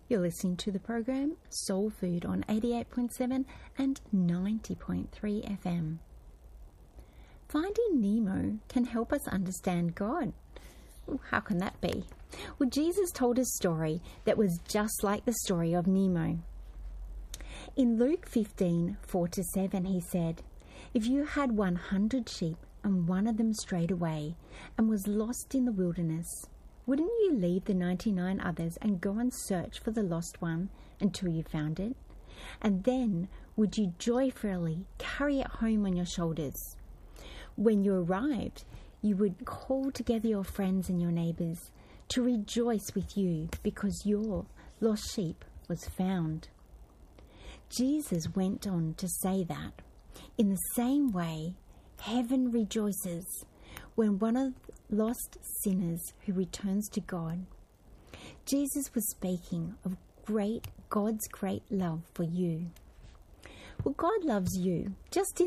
You're listening to the program Soul Food on 88.7 and 90.3 FM. Finding Nemo can help us understand God. How can that be? Well, Jesus told a story that was just like the story of Nemo. In Luke 15:4-7, he said, "If you had 100 sheep and one of them strayed away and was lost in the wilderness, wouldn't you leave the 99 others and go and search for the lost one until you found it? And then would you joyfully carry it home on your shoulders? When you arrived, you would call together your friends and your neighbors to rejoice with you because your lost sheep was found." Jesus went on to say that, in the same way, heaven rejoices when one of the lost sinners who returns to God. Jesus was speaking of God's great love for you. Well, God loves you just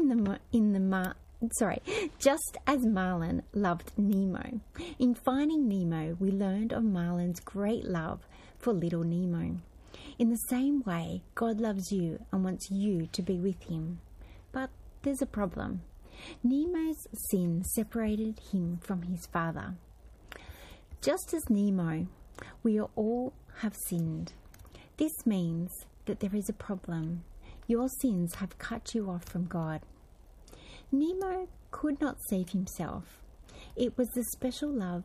just as Marlin loved Nemo. In Finding Nemo, we learned of Marlin's great love for little Nemo. In the same way, God loves you and wants you to be with him. But there's a problem. Nemo's sin separated him from his father. Just as Nemo, we all have sinned. This means that there is a problem. Your sins have cut you off from God. Nemo could not save himself. It was the special love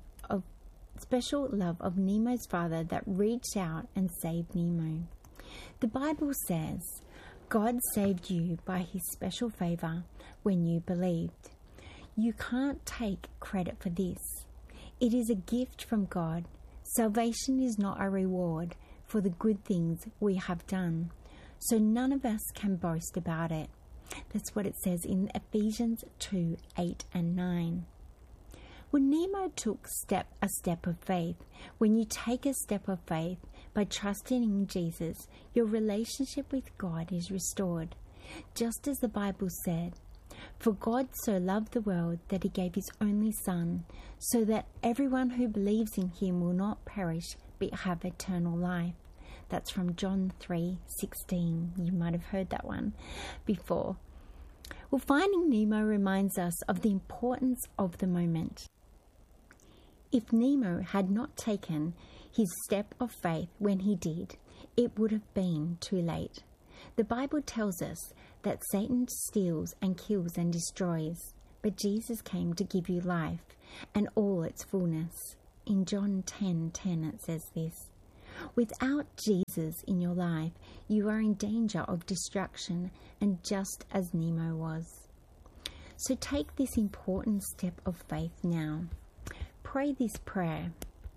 of Nemo's father that reached out and saved Nemo. The Bible says, God saved you by his special favor when you believed. You can't take credit for this. It is a gift from God. Salvation is not a reward for the good things we have done, so none of us can boast about it. That's what it says in Ephesians 2:8 and 9. When Nemo took a step of faith, when you take a step of faith by trusting in Jesus, your relationship with God is restored. Just as the Bible said, "For God so loved the world that he gave his only Son, so that everyone who believes in him will not perish but have eternal life." That's from John 3:16. You might have heard that one before. Well, Finding Nemo reminds us of the importance of the moment. If Nemo had not taken his step of faith when he did, it would have been too late. The Bible tells us that Satan steals and kills and destroys, but Jesus came to give you life and all its fullness. In John 10:10 it says this. Without Jesus in your life, you are in danger of destruction, and just as Nemo was. So take this important step of faith now. Pray this prayer.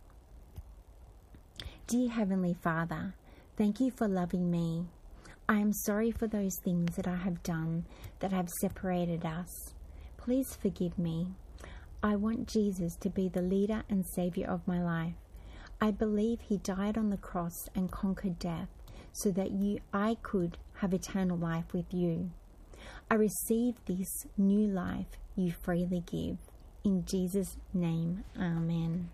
Dear Heavenly Father, thank you for loving me. I am sorry for those things that I have done that have separated us. Please forgive me. I want Jesus to be the leader and Saviour of my life. I believe he died on the cross and conquered death so that I could have eternal life with you. I receive this new life you freely give. In Jesus' name, Amen.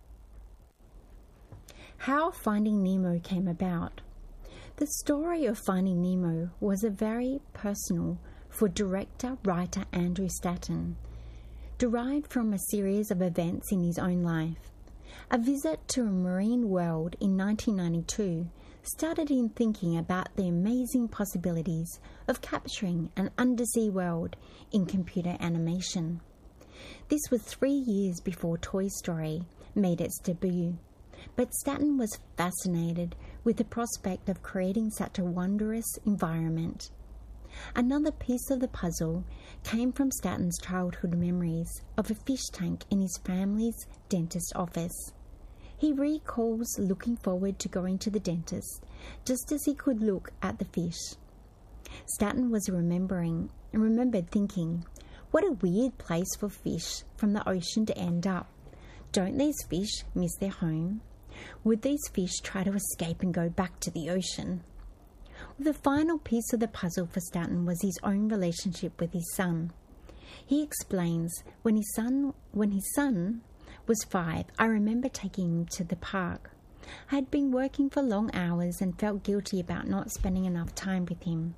How Finding Nemo came about. The story of Finding Nemo was very personal for director-writer Andrew Stanton, derived from a series of events in his own life. A visit to a marine world in 1992 started him thinking about the amazing possibilities of capturing an undersea world in computer animation. This was 3 years before Toy Story made its debut, but Stanton was fascinated with the prospect of creating such a wondrous environment. Another piece of the puzzle came from Stanton's childhood memories of a fish tank in his family's dentist office. He recalls looking forward to going to the dentist just as he could look at the fish. Stanton was remembered thinking, what a weird place for fish from the ocean to end up. Don't these fish miss their home? Would these fish try to escape and go back to the ocean? The final piece of the puzzle for Stanton was his own relationship with his son. He explains, when his son was 5, I remember taking him to the park. I had been working for long hours and felt guilty about not spending enough time with him.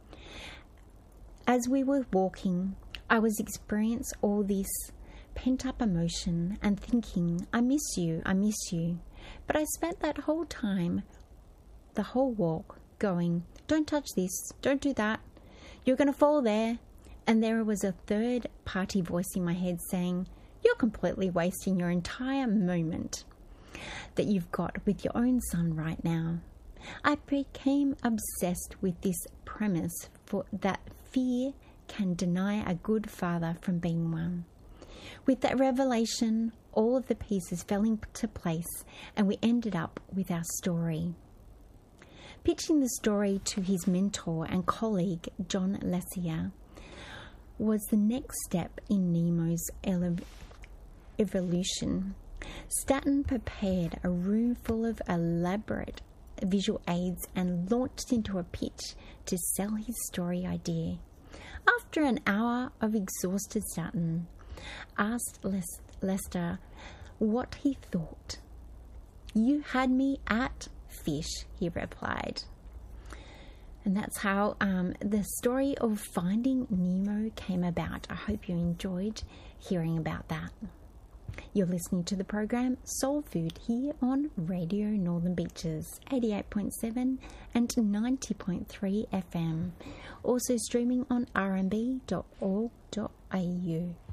As we were walking, I was experiencing all this pent-up emotion and thinking, I miss you. But I spent that whole time, the whole walk, going, don't touch this, don't do that, you're going to fall there. And there was a third-party voice in my head saying, you're completely wasting your entire moment that you've got with your own son right now. I became obsessed with this premise that fear can deny a good father from being one. With that revelation, all of the pieces fell into place and we ended up with our story. Pitching the story to his mentor and colleague, John Lasseter, was the next step in Nemo's evolution. Staton prepared a room full of elaborate visual aids and launched into a pitch to sell his story idea. After an hour of exhausted Staton asked Lester what he thought. You had me at fish, he replied. And that's how the story of Finding Nemo came about. I hope you enjoyed hearing about that. You're listening to the program Soul Food here on Radio Northern Beaches, 88.7 and 90.3 FM. Also streaming on rnb.org.au.